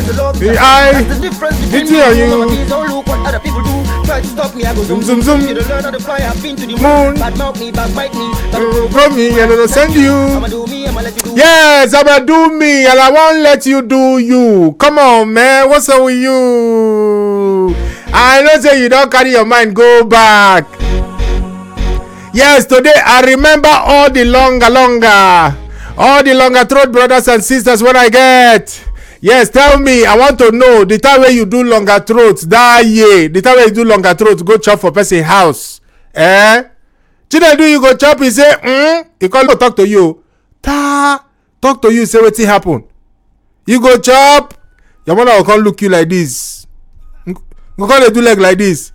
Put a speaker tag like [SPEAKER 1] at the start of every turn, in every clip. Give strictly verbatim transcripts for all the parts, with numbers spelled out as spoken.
[SPEAKER 1] I, it's you.
[SPEAKER 2] Don't look what other people do. Try to stop me, I go zoom
[SPEAKER 1] Zoom, zoom.
[SPEAKER 2] You don't learn how to fly, I've been to the
[SPEAKER 1] Moon.
[SPEAKER 2] moon. Bad mouth me, bad bite me.
[SPEAKER 1] From me, and I'll send you.
[SPEAKER 2] I'ma do me, I'ma let you do.
[SPEAKER 1] Yes, I'ma do me, and I won't let you do you. Come on, man. What's up with you? I know say you don't carry your mind. Go back. Yes, today I remember all the longer, longer, all the longer throat brothers and sisters when I get. Yes, tell me. I want to know the time when you do longer throats that year. The time when you do longer throats, go chop for person house. Eh? Chinedu, you go chop. He say, hmm. He call talk to you. Ta talk to you. Say wetin happen. You go chop. Your mother will come look you like this. Go come dey do leg like this.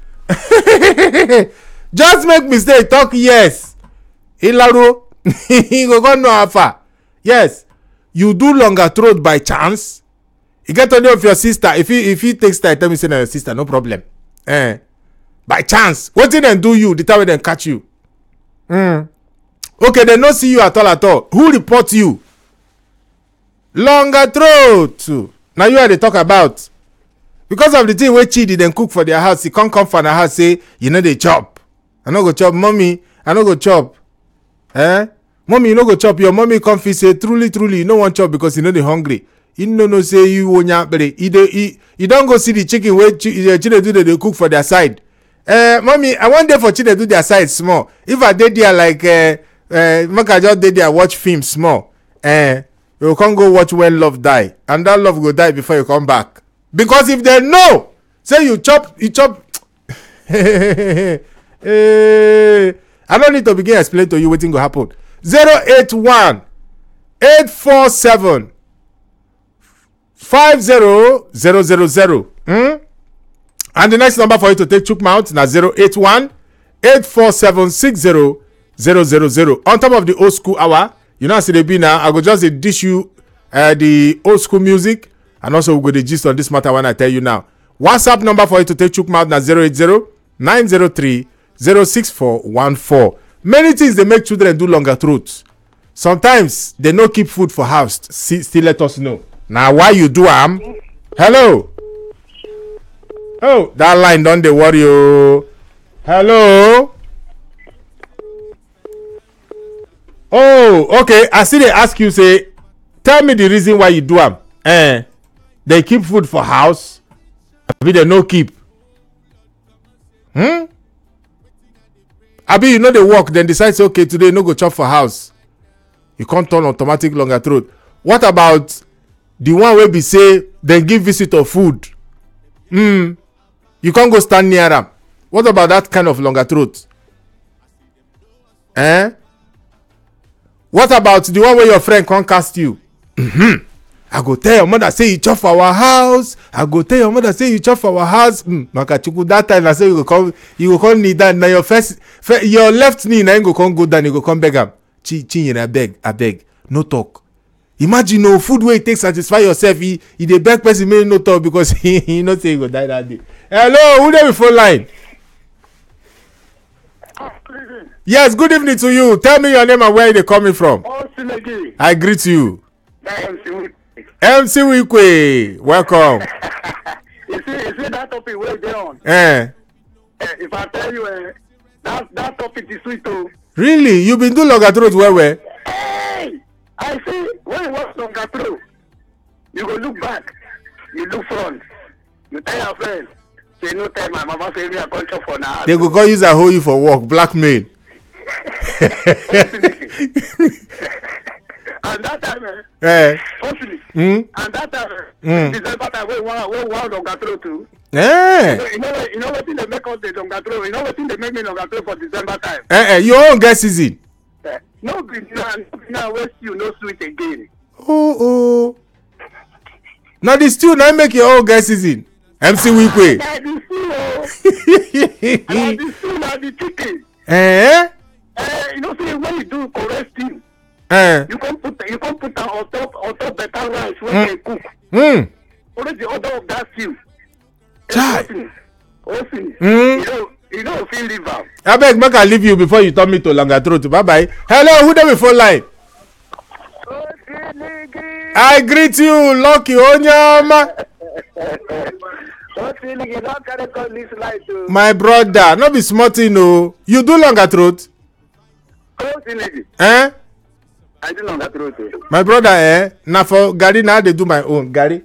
[SPEAKER 1] Just make mistake. Talk yes. Ilaro. He go come know how far. Yes. You do longer throat by chance. You get on of your sister. If he if he takes time, tell me say na your sister, no problem. Eh. By chance. Wetin dem do you the time when dem catch you? Mm. Okay, they no see you at all at all. Who report you? Longer throat. Now you are they talk about. Because of the thing where Chidi then cook for their house, he can't come for their house say, you know they chop. I no go chop, mommy. I no go chop. Eh? Mommy, you no go chop. Your mommy come fit say, truly, truly, you no want chop because you know they hungry. You no no say you wonya, but he he he don't go see the chicken where Chidi do they cook for their side. Uh, mommy, I want them for Chidi do their side small. If I did there like uh uh make I just did there watch film small. Uh you can't go watch when love die. And that love will die before you come back. Because if they know, say you chop, you chop. eh, I don't need to begin explain to you what will happen. zero eight one eight four seven five zero zero zero zero. Hmm? And the next number for you to take chook mount now zero eight one eight four seven six zero zero zero zero. On top of the old school hour, you know, as they be now, I go just dish you uh, the old school music, and also we go the gist on this matter when I tell you now. WhatsApp number for you to take chook mount now zero eight zero nine zero three zero six four one four. Many things they make children do longer throats. Sometimes they no keep food for house. See, still let us know. Now why you do am? Hello. Oh, that line don't they worry you. Hello. Oh, okay. I see they ask you say, tell me the reason why you do am. Eh? They keep food for house. Abi they no keep. Hmm? Abi you know they work, then decide say okay today no go chop for house. You can't turn automatic longer throat. What about the one where be say then give visitor food? Hmm. You can't go stand near them. What about that kind of longer throat? Eh? What about the one where your friend can't cast you? Mm-hmm. I go tell your mother say you chop for our house. I go tell your mother say you chop for our house. Mm. Makachuku that time I say you go come, you go come knee down. Now your first, first your left knee now you go come go down. You go come beg am. Chi chi I beg, I beg. No talk. Imagine no food where you take satisfy yourself. He he dey beg person may no talk because he he not say you go die that day. Hello, who there before line? Yes, good evening to you. Tell me your name and where you coming from. I greet you. M C Wikwe, welcome.
[SPEAKER 3] you see, you see that topic where they on?
[SPEAKER 1] Eh.
[SPEAKER 3] Uh, if I tell you, uh, that that topic is sweet too.
[SPEAKER 1] Really? You been doing longer throat where where?
[SPEAKER 3] Hey, I see. When you watch longer throat, you go look back, you look front, you tell your friends. Say no time, my mama say me a culture for now.
[SPEAKER 1] They go go use a hold you for work, blackmail.
[SPEAKER 3] And that time, eh?
[SPEAKER 1] Eh.
[SPEAKER 3] Hopefully.
[SPEAKER 1] Mm?
[SPEAKER 3] And that time,
[SPEAKER 1] Mm.
[SPEAKER 3] December time, we want, we want longer throat too.
[SPEAKER 1] Eh.
[SPEAKER 3] You know, you know, what- you know what thing they make us the longer throat. You know what thing they make me longer throat for December time.
[SPEAKER 1] Eh eh. Your own guess season.
[SPEAKER 3] Eh, no be now, no be now. Waste you no sweet again.
[SPEAKER 1] Oh oh. Now the stew now make your own guess season. M C Wikwe.
[SPEAKER 3] Na the stew, oh. Na the stew, na the chicken.
[SPEAKER 1] Eh?
[SPEAKER 3] Eh, you know, see when you do correct thing,
[SPEAKER 1] Eh.
[SPEAKER 3] you can put you can put am on top on top better rice when
[SPEAKER 1] Mm.
[SPEAKER 3] they cook.
[SPEAKER 1] Hmm.
[SPEAKER 3] Only the order of that stew.
[SPEAKER 1] Chai.
[SPEAKER 3] Open.
[SPEAKER 1] Mm.
[SPEAKER 3] You know, you know, feel live am.
[SPEAKER 1] I beg make I leave you before you turn me to longer throat. Bye bye. Hello, who there before line? I greet you, Lucky Onyama.
[SPEAKER 3] What feeling you don't carry call this light to?
[SPEAKER 1] My brother, no be smart, you know. You do longer throat?
[SPEAKER 3] Oh, feeling.
[SPEAKER 1] Eh?
[SPEAKER 3] I do longer throat.
[SPEAKER 1] My brother, eh? Now for Gary, now they do my own. Gary.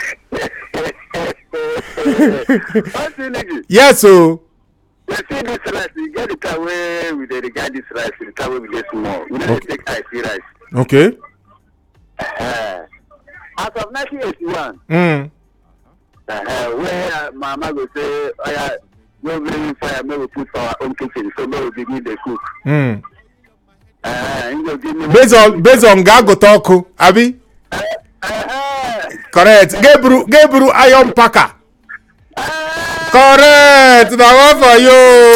[SPEAKER 3] What feeling?
[SPEAKER 1] Yes, so.
[SPEAKER 3] You see this rice, you get it away with the regard this rice, you get away with this small. You don't take ice rice.
[SPEAKER 1] Okay.
[SPEAKER 3] Uh, as of nineteen eighty-one,
[SPEAKER 1] Mm.
[SPEAKER 3] uh, where uh, Mama go say, oh yeah, no bring fire, no we put our own kitchen, so no we begin the cook.
[SPEAKER 1] Mm.
[SPEAKER 3] Uh, you go give me
[SPEAKER 1] Based on based on Gago talk, Abi.
[SPEAKER 3] Uh, uh,
[SPEAKER 1] Correct. Gebru Gebru Iron Packer.
[SPEAKER 3] uh,
[SPEAKER 1] Correct. Now one for you.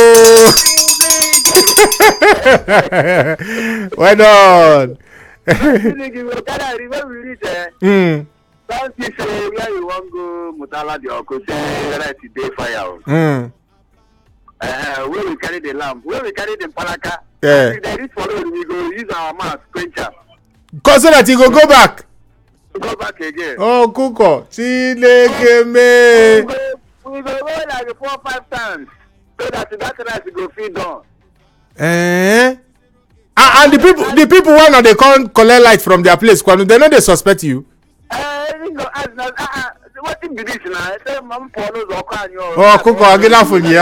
[SPEAKER 1] Well done.
[SPEAKER 3] remember we reach there.
[SPEAKER 1] Mm.
[SPEAKER 3] Don't you say where you want go Mutala the Oko say right today fire.
[SPEAKER 1] Mm.
[SPEAKER 3] Uh, where we carry the lamp, where we carry the palaka.
[SPEAKER 1] Yeah.
[SPEAKER 3] If there is follow, we go use our mouth, quencher.
[SPEAKER 1] Cause so that you go go back.
[SPEAKER 3] Go back again.
[SPEAKER 1] Oh, Kuko. Chileke me.
[SPEAKER 3] We go, we go go like four five times so that that rice go feed on.
[SPEAKER 1] Eh? Ah, and the people, the people when they can't collect light from their place, when they know they suspect you.
[SPEAKER 3] Uh, you go ask now. Ah, ah, what thing be this now? Say, mom, follow the Okan.
[SPEAKER 1] Oh, Kuko, agila for you.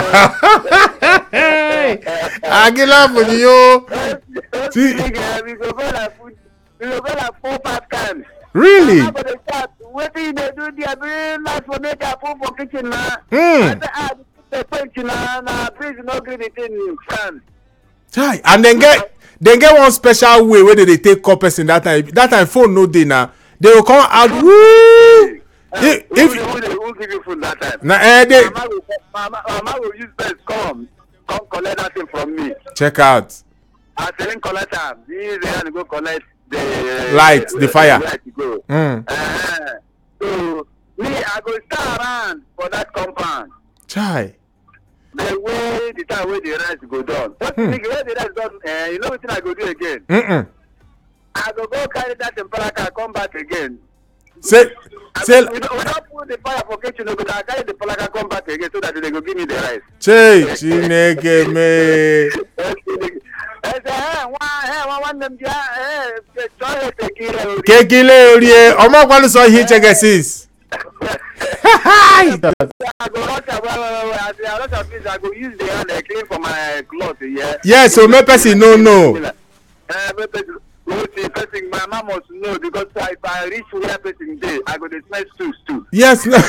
[SPEAKER 1] Agila for you. See,
[SPEAKER 3] we go go like food. We go go like four five times.
[SPEAKER 1] really?
[SPEAKER 3] What do they do? They are very nice for make a food for kitchen now.
[SPEAKER 1] Hmm.
[SPEAKER 3] The pension now, please no green it in France.
[SPEAKER 1] Chai. And then get, then get one special way where they, they take coppers in that time. That time phone no day now. They will come out. Woo!
[SPEAKER 3] Uh,
[SPEAKER 1] If,
[SPEAKER 3] who,
[SPEAKER 1] if
[SPEAKER 3] who, who, who give you food that time?
[SPEAKER 1] na eh, they
[SPEAKER 3] Mama will, mama, mama will use best come, come collect that thing from me.
[SPEAKER 1] check out.
[SPEAKER 3] I tell him collect them. He is there and go collect the
[SPEAKER 1] Light, the fire.
[SPEAKER 3] The light to go.
[SPEAKER 1] Mm.
[SPEAKER 3] Uh, so me, I go stand around for that compound.
[SPEAKER 1] Chai.
[SPEAKER 3] The way the time where the rice go down. What
[SPEAKER 1] Hmm.
[SPEAKER 3] the way the rice done? Uh, you know what I go do again?
[SPEAKER 1] Mm-mm.
[SPEAKER 3] I go go carry that temperature, come back again.
[SPEAKER 1] Say,
[SPEAKER 3] I
[SPEAKER 1] say,
[SPEAKER 3] go, we don't, we don't put the fire for kitchen, but I carry the palaka, come back again so that they go give me the rice.
[SPEAKER 1] Che, Chineke me.
[SPEAKER 3] I say, hey, one, hey, one, one, them, yeah, hey, try to take it.
[SPEAKER 1] Kekile orie, ọmọ kwanu so hi chege sis.
[SPEAKER 3] I go rush away, I say, I rush a piece, I go use the hand and clean for my cloth, yeah.
[SPEAKER 1] Yes, so me person no no.
[SPEAKER 3] Uh, me person, see, person, my mom must know because if I reach where person dey, I go dey smell stew, stew.
[SPEAKER 1] Yes no.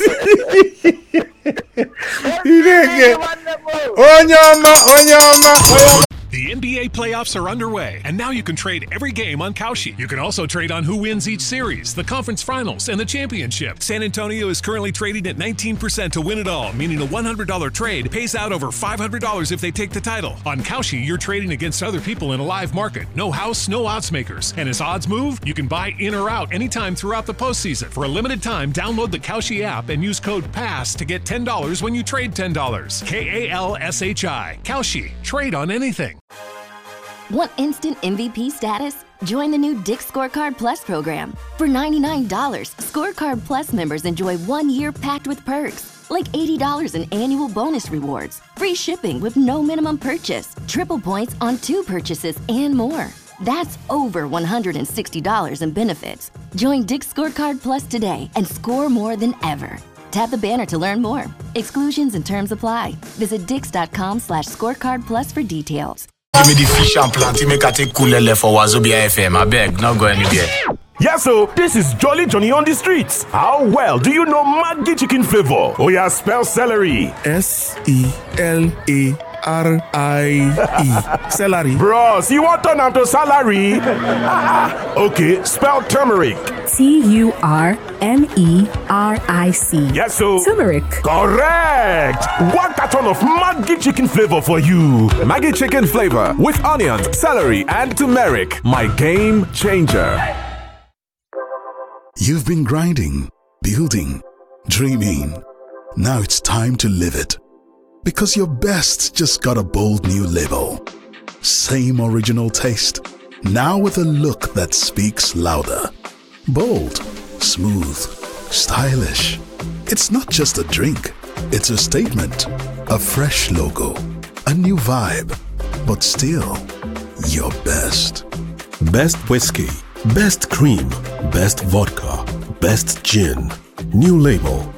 [SPEAKER 1] Chineke. Onyoma, onyoma, onyoma.
[SPEAKER 4] The N B A playoffs are underway, and now you can trade every game on Kalshi. You can also trade on who wins each series, the conference finals, and the championship. San Antonio is currently trading at nineteen percent to win it all, meaning a one hundred dollars trade pays out over five hundred dollars if they take the title. On Kalshi, you're trading against other people in a live market. No house, no odds makers. And as odds move, you can buy in or out anytime throughout the postseason. For a limited time, download the Kalshi app and use code PASS to get ten dollars when you trade ten dollars. K A L S H I. Kalshi. Trade on anything.
[SPEAKER 5] Want instant M V P status? Join the new Dick's Scorecard Plus program. For ninety-nine dollars, Scorecard Plus members enjoy one year packed with perks, like eighty dollars in annual bonus rewards, free shipping with no minimum purchase, triple points on two purchases, and more. That's over one hundred sixty dollars in benefits. Join Dick's Scorecard Plus today and score more than ever. Tap the banner to learn more. Exclusions and terms apply. Visit dix.com slash scorecard plus for details.
[SPEAKER 6] Give me the fish and plenty, make I take Kulele for Wazobia F M. I beg, not go anywhere.
[SPEAKER 7] Yes, so this is Jolly Johnny on the streets. How well do you know Maggi chicken flavor? Oh yeah, spell celery.
[SPEAKER 8] S E L A R I E. Celery.
[SPEAKER 7] Bros, you want turn am to salary? Okay, spell turmeric.
[SPEAKER 9] T U R M E R I C.
[SPEAKER 7] Yes, so
[SPEAKER 9] Turmeric.
[SPEAKER 7] correct. One carton of Maggi chicken flavor for you.
[SPEAKER 10] Maggi chicken flavor with onions, celery, and turmeric. My game changer.
[SPEAKER 8] You've been grinding, building, dreaming. Now it's time to live it. Because your best just got a bold new label. Same original taste, now with a look that speaks louder. Bold, smooth, stylish. It's not just a drink, it's a statement. A fresh logo, a new vibe, but still your best.
[SPEAKER 11] Best whiskey, best cream, best vodka, best gin. New label,